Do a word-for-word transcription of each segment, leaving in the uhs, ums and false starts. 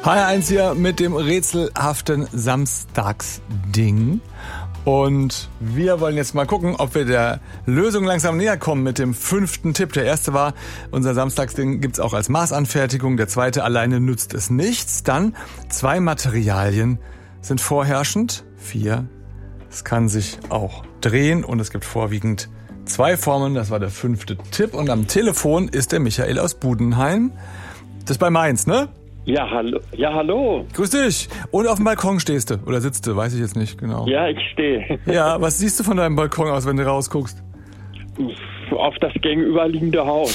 H R eins hier mit dem rätselhaften Samstagsding. Und wir wollen jetzt mal gucken, ob wir der Lösung langsam näher kommen mit dem fünften Tipp. Der erste war, unser Samstagsding gibt's auch als Maßanfertigung. Der zweite, alleine nützt es nichts. Dann, zwei Materialien sind vorherrschend. Vier, es kann sich auch drehen und es gibt vorwiegend zwei Formen. Das war der fünfte Tipp. Und am Telefon ist der Michael aus Budenheim. Das ist bei Mainz, ne? Ja, hallo. Ja, hallo. Grüß dich. Und auf dem Balkon stehst du. Oder sitzt du, weiß ich jetzt nicht genau. Ja, ich stehe. Ja, was siehst du von deinem Balkon aus, wenn du rausguckst? Auf das gegenüberliegende Haus.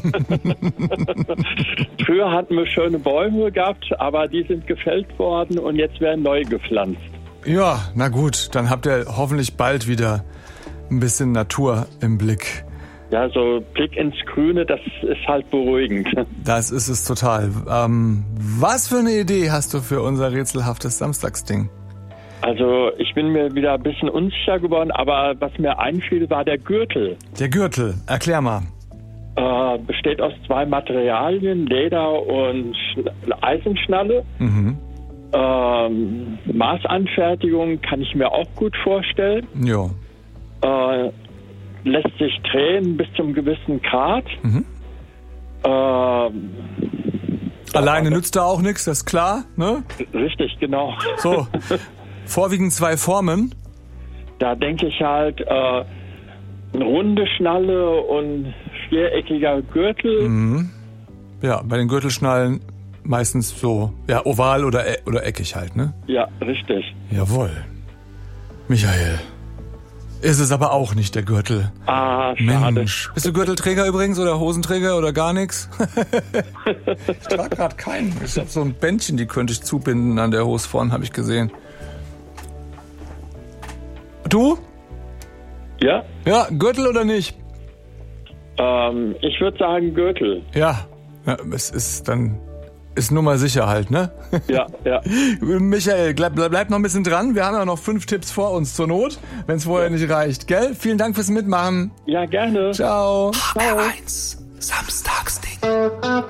Früher hatten wir schöne Bäume gehabt, aber die sind gefällt worden und jetzt werden neu gepflanzt. Ja, na gut, dann habt ihr hoffentlich bald wieder ein bisschen Natur im Blick. Ja, so Blick ins Grüne, das ist halt beruhigend. Das ist es total. Ähm, was für eine Idee hast du für unser rätselhaftes Samstagsding? Also ich bin mir wieder ein bisschen unsicher geworden, aber was mir einfiel, war der Gürtel. Der Gürtel, erklär mal. Äh, besteht aus zwei Materialien, Leder und Eisenschnalle. Mhm. Ähm, Maßanfertigung kann ich mir auch gut vorstellen. Ja. Äh, lässt sich drehen bis zum gewissen Grad. Mhm. Ähm, Alleine nützt da auch nichts, das ist klar, ne? Richtig, genau. So, vorwiegend zwei Formen. Da denke ich halt, äh, eine runde Schnalle und viereckiger Gürtel. Mhm. Ja, bei den Gürtelschnallen meistens so, ja, oval oder, oder eckig halt, ne? Ja, richtig. Jawohl. Michael. Ist es aber auch nicht der Gürtel. Ah, schade. Mensch. Bist du Gürtelträger übrigens oder Hosenträger oder gar nichts? Ich trage gerade keinen. Ich habe so ein Bändchen, die könnte ich zubinden an der Hose vorne, habe ich gesehen. Du? Ja? Ja, Gürtel oder nicht? Ähm, ich würde sagen Gürtel. Ja. Ja, es ist dann... Ist Nummer sicher halt, ne? Ja, ja. Michael, bleib, bleib noch ein bisschen dran. Wir haben ja noch fünf Tipps vor uns zur Not, wenn es vorher ja. nicht reicht, gell? Vielen Dank fürs Mitmachen. Ja, gerne. Ciao. H R eins Samstagsding.